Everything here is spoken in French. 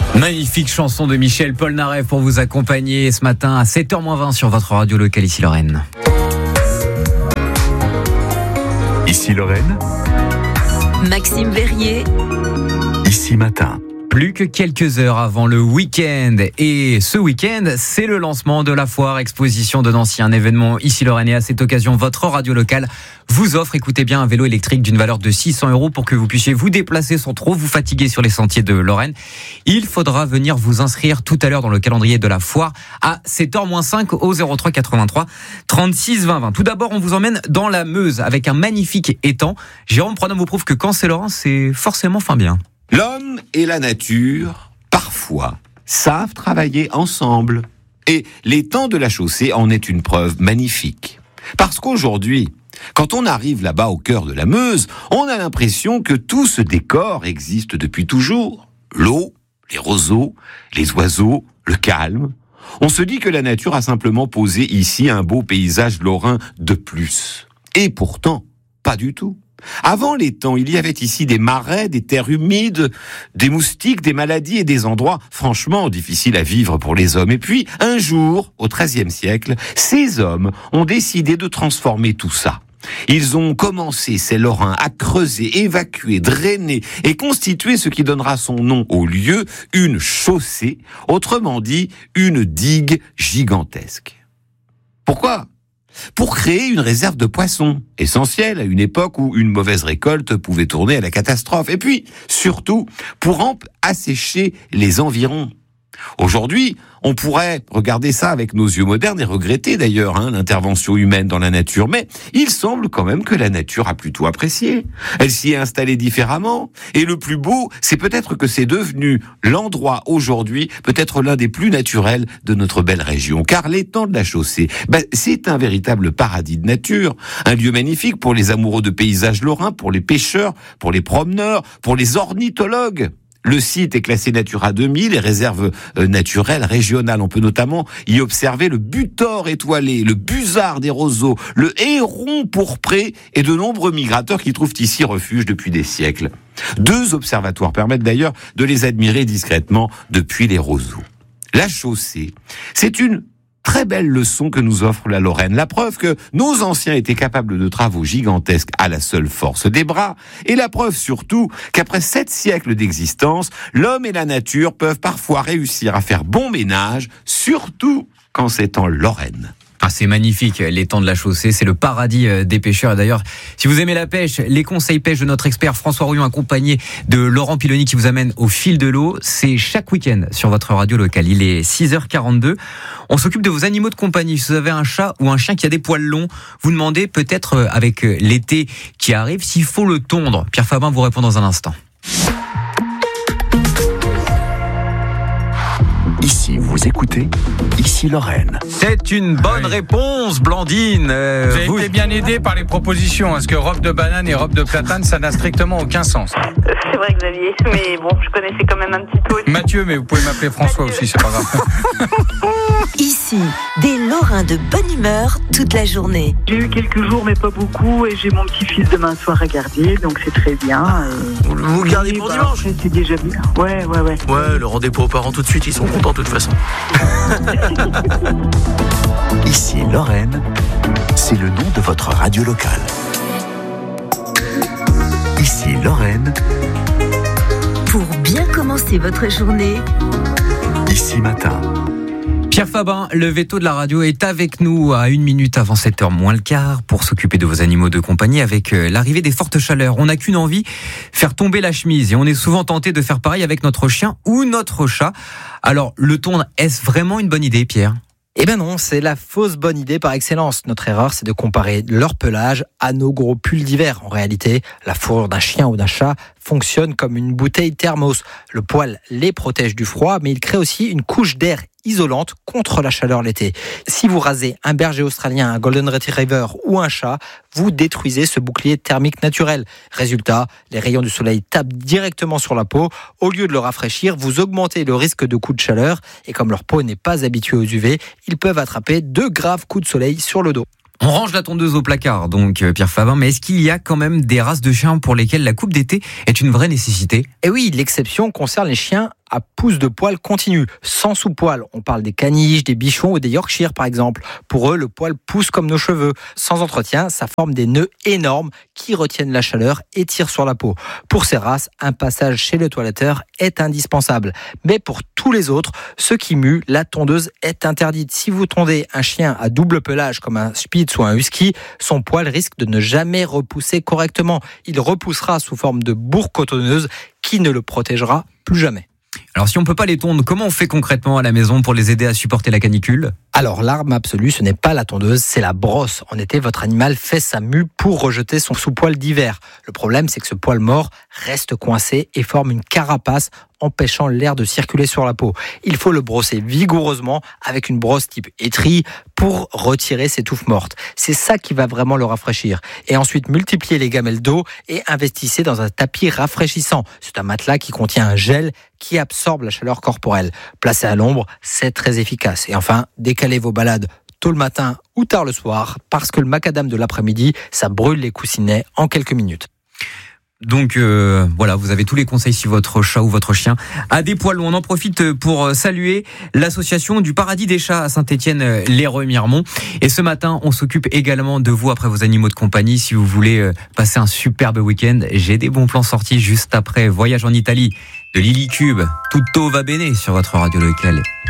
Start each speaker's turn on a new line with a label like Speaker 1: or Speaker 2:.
Speaker 1: Magnifique chanson de Michel Polnareff pour vous accompagner ce matin à 7h-20 sur votre radio locale ici Lorraine.
Speaker 2: Ici Lorraine.
Speaker 3: Maxime Verrier.
Speaker 2: Ici Matin.
Speaker 1: Plus que quelques heures avant le week-end. Et ce week-end, c'est le lancement de la foire exposition de Nancy. Un événement ici Lorraine. Et à cette occasion, votre radio locale vous offre, écoutez bien, un vélo électrique d'une valeur de 600 € pour que vous puissiez vous déplacer sans trop vous fatiguer sur les sentiers de Lorraine. Il faudra venir vous inscrire tout à l'heure dans le calendrier de la foire à 7h-5 au 03 83 36 20 20. Tout d'abord, on vous emmène dans la Meuse avec un magnifique étang. Jérôme Pronhomme vous prouve que quand c'est Lorrain, c'est forcément fin bien.
Speaker 4: L'homme et la nature, parfois, savent travailler ensemble. Et l'étang de la Chaussée en est une preuve magnifique. Parce qu'aujourd'hui, quand on arrive là-bas au cœur de la Meuse, on a l'impression que tout ce décor existe depuis toujours. L'eau, les roseaux, les oiseaux, le calme. On se dit que la nature a simplement posé ici un beau paysage lorrain de plus. Et pourtant, pas du tout. Avant l'étang, il y avait ici des marais, des terres humides, des moustiques, des maladies et des endroits franchement difficiles à vivre pour les hommes. Et puis, un jour, au XIIIe siècle, ces hommes ont décidé de transformer tout ça. Ils ont commencé, ces Lorrains, à creuser, évacuer, drainer et constituer ce qui donnera son nom au lieu, une chaussée, autrement dit, une digue gigantesque. Pourquoi ? Pour créer une réserve de poissons, essentielle à une époque où une mauvaise récolte pouvait tourner à la catastrophe. Et puis, surtout, pour assécher les environs. Aujourd'hui, on pourrait regarder ça avec nos yeux modernes et regretter d'ailleurs l'intervention humaine dans la nature. Mais il semble quand même que la nature a plutôt apprécié. Elle s'y est installée différemment. Et le plus beau, c'est peut-être que c'est devenu l'endroit aujourd'hui, peut-être l'un des plus naturels de notre belle région. Car l'étang de la Chaussée, c'est un véritable paradis de nature. Un lieu magnifique pour les amoureux de paysages lorrains, pour les pêcheurs, pour les promeneurs, pour les ornithologues. Le site est classé Natura 2000 et réserve naturelle régionale. On peut notamment y observer le butor étoilé, le busard des roseaux, le héron pourpré et de nombreux migrateurs qui trouvent ici refuge depuis des siècles. 2 observatoires permettent d'ailleurs de les admirer discrètement depuis les roseaux. La Chaussée, c'est une très belle leçon que nous offre la Lorraine. La preuve que nos anciens étaient capables de travaux gigantesques à la seule force des bras. Et la preuve surtout qu'après 7 siècles d'existence, l'homme et la nature peuvent parfois réussir à faire bon ménage, surtout quand c'est en Lorraine.
Speaker 1: Ah, c'est magnifique, l'étang de la Chaussée, c'est le paradis des pêcheurs. Et d'ailleurs, si vous aimez la pêche, les conseils pêche de notre expert François Rouillon, accompagné de Laurent Piloni qui vous amène au fil de l'eau, c'est chaque week-end sur votre radio locale. Il est 6h42. On s'occupe de vos animaux de compagnie. Si vous avez un chat ou un chien qui a des poils longs, vous demandez peut-être avec l'été qui arrive s'il faut le tondre. Pierre Fabin vous répond dans un instant.
Speaker 2: Ici, vous écoutez Ici Lorraine.
Speaker 1: C'est une bonne réponse, Blandine.
Speaker 5: Vous avez été bien aidé par les propositions, parce que robe de banane et robe de platane, ça n'a strictement aucun sens.
Speaker 6: C'est vrai, Xavier, mais bon, je connaissais quand même un petit peu aussi.
Speaker 5: Mathieu, mais vous pouvez m'appeler François aussi, c'est pas grave.
Speaker 3: Ici, des Lorrains de bonne humeur toute la journée.
Speaker 7: J'ai eu quelques jours, mais pas beaucoup, et j'ai mon petit-fils demain soir à garder, donc c'est très bien.
Speaker 8: Vous le gardez pour dimanche ?
Speaker 7: C'est déjà bien. Ouais.
Speaker 8: Ouais, le rendez-vous aux parents tout de suite, ils sont contents de toute façon.
Speaker 2: Ici Lorraine, c'est le nom de votre radio locale. Ici Lorraine.
Speaker 3: Pour bien commencer votre journée.
Speaker 2: Ici Matin.
Speaker 1: Pierre Fabin, le veto de la radio, est avec nous à 1 minute avant 7h moins le quart pour s'occuper de vos animaux de compagnie avec l'arrivée des fortes chaleurs. On n'a qu'une envie, faire tomber la chemise. Et on est souvent tenté de faire pareil avec notre chien ou notre chat. Alors, le tondre, est-ce vraiment une bonne idée, Pierre ?
Speaker 9: Eh ben non, c'est la fausse bonne idée par excellence. Notre erreur, c'est de comparer leur pelage à nos gros pulls d'hiver. En réalité, la fourrure d'un chien ou d'un chat fonctionne comme une bouteille thermos. Le poil les protège du froid, mais il crée aussi une couche d'air isolante contre la chaleur l'été. Si vous rasez un berger australien, un golden retriever ou un chat, vous détruisez ce bouclier thermique naturel. Résultat, les rayons du soleil tapent directement sur la peau. Au lieu de le rafraîchir, vous augmentez le risque de coups de chaleur. Et comme leur peau n'est pas habituée aux UV, ils peuvent attraper de graves coups de soleil sur le dos.
Speaker 1: On range la tondeuse au placard, donc Pierre Fabin, mais est-ce qu'il y a quand même des races de chiens pour lesquelles la coupe d'été est une vraie nécessité ?
Speaker 9: Et oui, l'exception concerne les chiens à pousse de poil continu, sans sous-poil. On parle des caniches, des bichons ou des Yorkshire par exemple. Pour eux, le poil pousse comme nos cheveux. Sans entretien, ça forme des nœuds énormes qui retiennent la chaleur et tirent sur la peau. Pour ces races, un passage chez le toiletteur est indispensable. Mais pour tous les autres, ceux qui muent, la tondeuse est interdite. Si vous tondez un chien à double pelage comme un Spitz ou un Husky, son poil risque de ne jamais repousser correctement. Il repoussera sous forme de bourre cotonneuse qui ne le protégera plus jamais.
Speaker 1: Alors si on peut pas les tondre, comment on fait concrètement à la maison pour les aider à supporter la canicule ?
Speaker 9: Alors l'arme absolue, ce n'est pas la tondeuse, c'est la brosse. En été, votre animal fait sa mue pour rejeter son sous-poil d'hiver. Le problème, c'est que ce poil mort reste coincé et forme une carapace empêchant l'air de circuler sur la peau. Il faut le brosser vigoureusement avec une brosse type étrie pour retirer ces touffes mortes. C'est ça qui va vraiment le rafraîchir. Et ensuite, multipliez les gamelles d'eau et investissez dans un tapis rafraîchissant. C'est un matelas qui contient un gel qui absorbe la chaleur corporelle. Placé à l'ombre, c'est très efficace. Et enfin, décalez vos balades tôt le matin ou tard le soir parce que le macadam de l'après-midi, ça brûle les coussinets en quelques minutes.
Speaker 1: Donc voilà, vous avez tous les conseils si votre chat ou votre chien a des poils. On en profite pour saluer l'association du Paradis des Chats à Saint-Étienne-les-Remiremont. Et ce matin, on s'occupe également de vous après vos animaux de compagnie. Si vous voulez passer un superbe week-end, j'ai des bons plans sortis juste après Voyage en Italie de Lily Cube. Tutto va bene sur votre radio locale.